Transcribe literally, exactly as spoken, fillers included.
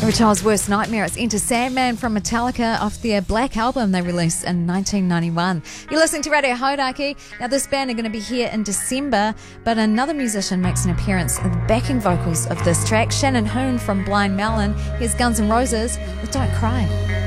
Every Child's Worst Nightmare. It's Enter Sandman from Metallica off their Black album they released in nineteen ninety-one. You're listening to Radio Hauraki. Now, this band are going to be here in December, but another musician makes an appearance in the backing vocals of this track. Shannon Hoon from Blind Melon. Here's Guns N' Roses with Don't Cry.